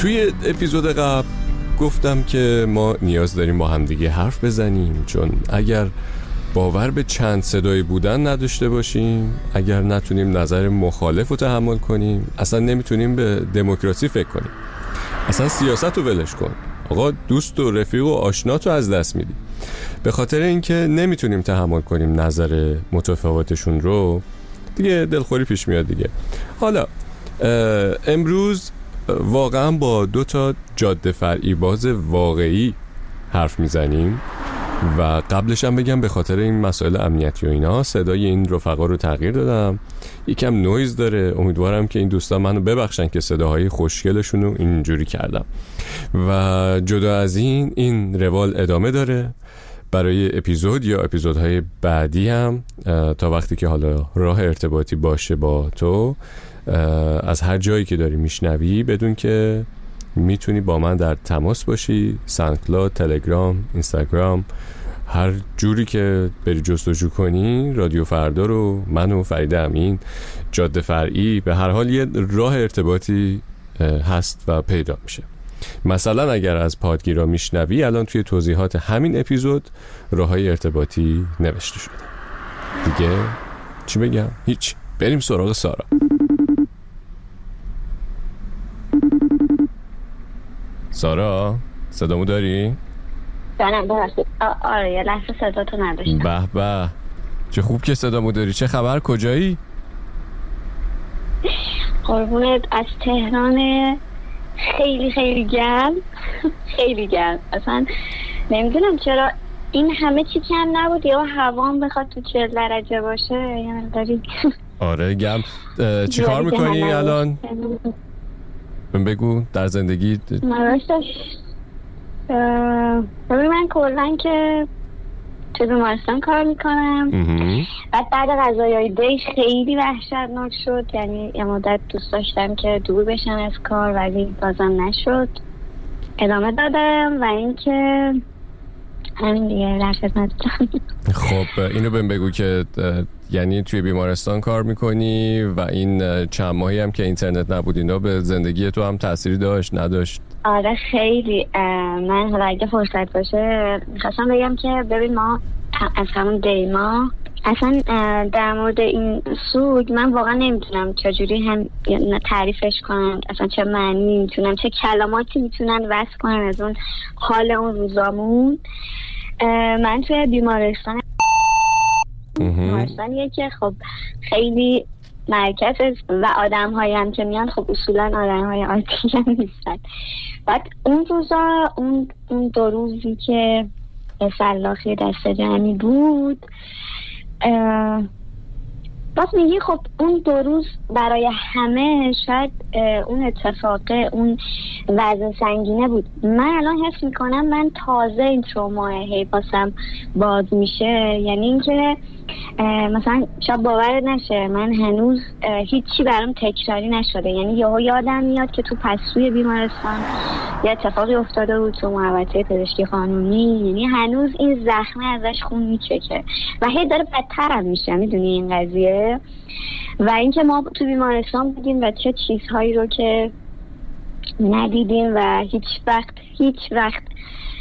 توی اپیزود قبل گفتم که ما نیاز داریم با همدیگه حرف بزنیم، چون اگر باور به چند صدایی بودن نداشته باشیم، اگر نتونیم نظر مخالف رو تحمل کنیم، اصلا نمیتونیم به دموکراسی فکر کنیم. اصلا سیاست رو ولش کن، آقا دوست و رفیق و آشنات رو از دست میدی. به خاطر اینکه نمیتونیم تحمل کنیم نظر متفاوتشون رو، دیگه دلخوری پیش میاد دیگه. حالا امروز واقعا با 2 جاده فرعی باز واقعی حرف میزنیم و قبلش هم بگم به خاطر این مسائل امنیتی و اینا صدای این رفقا رو تغییر دادم، یکم نویز داره. امیدوارم که این دوستان منو ببخشن که صداهای خوشگلشون رو اینجوری کردم. و جدا از این روال ادامه داره برای اپیزود یا اپیزودهای بعدی هم، تا وقتی که حالا راه ارتباطی باشه با تو از هر جایی که داری میشنوی، بدون که میتونی با من در تماس باشی. ساندکلاود، تلگرام، اینستاگرام، هر جوری که بری جستجو کنی رادیو فردا رو، من و فرید امین، جاده فرعی، به هر حال یه راه ارتباطی هست و پیدا میشه. مثلا اگر از پادگیرا میشنوی، الان توی توضیحات همین اپیزود راههای ارتباطی نوشته شده. دیگه چی بگم؟ هیچ، بریم سراغ سارا. سارا صدامو داری؟ جانم ببخشید. آره یه لحظه صداتو نداشتم. به به، چه خوب که صدامو داری. چه خبر؟ کجایی؟ قربونت، از تهران. خیلی خیلی گرم. خیلی گرم، اصلا نمیدونم چرا این همه چی کم نبود یا هوام بخواد تو 40 درجه باشه. یعنی داری آره گرم. چی کار میکنی الان؟ بگو در زندگی. من کلن که تو بیمارستان کار میکنم. بعد غذایای دی خیلی وحشتناک شد، یعنی یه مدت دوست داشتم که دور بشم از کار ولی بازم نشد، ادامه دادم و اینکه همین دیگه در خدمتتم. خب اینو بهم بگو که یعنی توی بیمارستان کار میکنی و این چند ماهی هم که اینترنت نبود اینا به زندگی تو هم تأثیری داشت نداشت؟ آره خیلی. من حالا اگه فرصت باشه میخواستم بگم که ببین ما از همون دیما اصلا در مورد این سوگ من واقعا نمیتونم چجوری هم تعریفش کنم، اصلا چه معنی میتونم، چه کلماتی میتونن وصف کنن از اون حال اون روزامون. من توی بیمارستانیه که خب خیلی مرکز و آدم هایی هم که میان خب اصولا آدم های عادی هم نیستن. بعد اون روزا اون 2 روزی که سلاخی دست جمعی بود، باز میگی خب اون 2 روز برای همه شاید اون اتفاقه، اون وزن سنگینه بود. من الان حس میکنم من تازه این تروماه هی باسم باز میشه، یعنی اینکه مثلا شاید باورت نشه من هنوز هیچی برام تکراری نشده، یعنی یهو یادم میاد که تو پستوی بیمارستان یه اتفاقی افتاده بود تو محوطه پزشکی قانونی، یعنی هنوز این زخمه ازش خون میچکه و هی داره بدتر هم میشه، میدونی این قضیه. و اینکه ما تو بیمارستان بودیم و چه چیزهایی رو که ندیدیم و هیچ وقت